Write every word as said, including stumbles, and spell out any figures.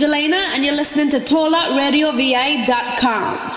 Jelena, and you're listening to Tola Radio V A dot com.